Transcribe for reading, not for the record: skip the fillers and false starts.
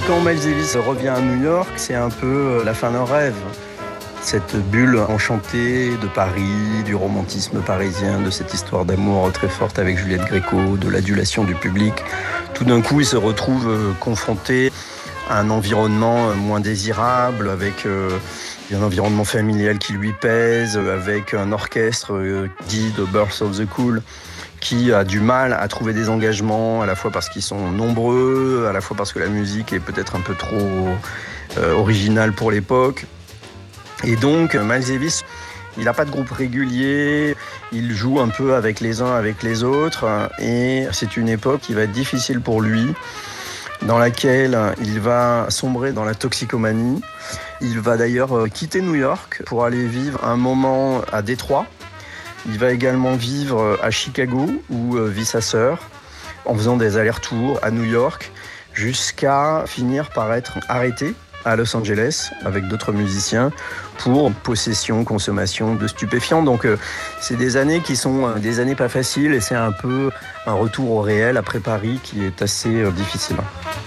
Quand Miles Davis revient à New York, c'est un peu la fin d'un rêve. Cette bulle enchantée de Paris, du romantisme parisien, de cette histoire d'amour très forte avec Juliette Gréco, de l'adulation du public. Tout d'un coup, il se retrouve confronté à un environnement moins désirable, avec un environnement familial qui lui pèse, avec un orchestre dit The Birth of the Cool, qui a du mal à trouver des engagements, à la fois parce qu'ils sont nombreux, à la fois parce que la musique est peut-être un peu trop originale pour l'époque. Et donc, Miles Davis, il n'a pas de groupe régulier, il joue un peu avec les uns, avec les autres, et c'est une époque qui va être difficile pour lui, dans laquelle il va sombrer dans la toxicomanie. Il va d'ailleurs quitter New York pour aller vivre un moment à Détroit. Il va également vivre à Chicago, où vit sa sœur, en faisant des allers-retours à New York, jusqu'à finir par être arrêté à Los Angeles avec d'autres musiciens pour possession, consommation de stupéfiants. Donc c'est des années qui sont des années pas faciles et c'est un peu un retour au réel après Paris qui est assez difficile.